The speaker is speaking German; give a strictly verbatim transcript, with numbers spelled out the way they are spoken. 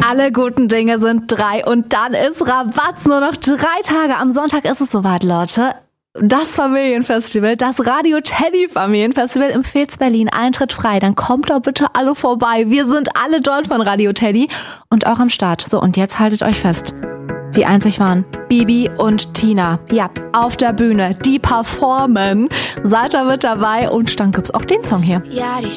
Alle guten Dinge sind drei und dann ist Rabatz. Nur noch drei Tage. Am Sonntag ist es soweit, Leute. Das Familienfestival, das Radio Teddy Familienfestival im Fez Berlin. Eintritt frei. Dann kommt doch bitte alle vorbei. Wir sind alle dort von Radio Teddy und auch am Start. So, und jetzt haltet euch fest. Die einzig waren Bibi und Tina. Ja, auf der Bühne. Die performen. Seid da mit dabei und dann gibt's auch den Song hier. Ja, die